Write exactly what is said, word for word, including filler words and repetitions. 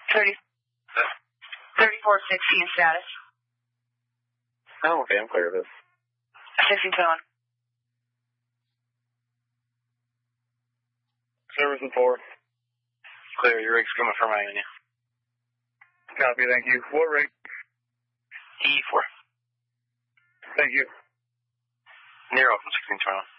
thirty, thirty-four sixteen status. Oh, okay, I'm clear of this. sixteen twenty-one. Service in four. Clear, your rig's coming from Miami. Copy, thank you. What rig? E four. Thank you. Near open, sixteen twenty-one.